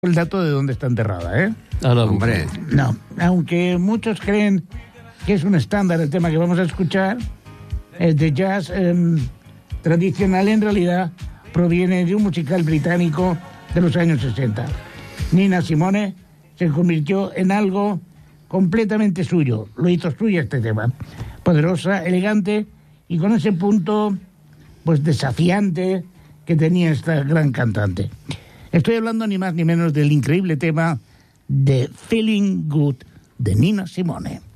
el dato de dónde está enterrada, ¿eh? Ah, no, hombre. No, aunque muchos creen que es un estándar el tema que vamos a escuchar, el de jazz tradicional, en realidad proviene de un musical británico de los años 60. Nina Simone se convirtió en algo completamente suyo, lo hizo suyo este tema. Poderosa, elegante y con ese punto pues desafiante que tenía esta gran cantante. Estoy hablando ni más ni menos del increíble tema de Feeling Good de Nina Simone.